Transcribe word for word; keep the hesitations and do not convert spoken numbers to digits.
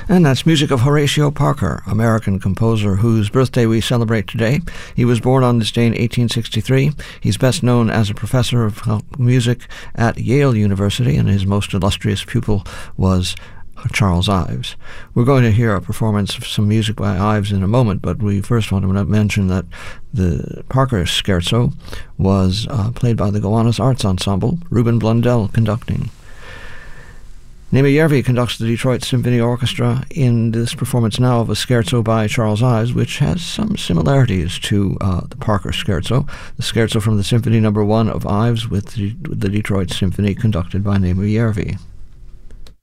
And that's music of Horatio Parker, American composer whose birthday we celebrate today. He was born on this day in eighteen sixty-three. He's best known as a professor of music at Yale University, and his most illustrious pupil was Charles Ives. We're going to hear a performance of some music by Ives in a moment, but we first want to mention that the Parker Scherzo was uh, played by the Gowanus Arts Ensemble, Ruben Blundell conducting. Naima Järvi conducts the Detroit Symphony Orchestra in this performance now of a scherzo by Charles Ives, which has some similarities to uh, the Parker Scherzo, the scherzo from the Symphony Number One of Ives with the, with the Detroit Symphony conducted by Naima Järvi.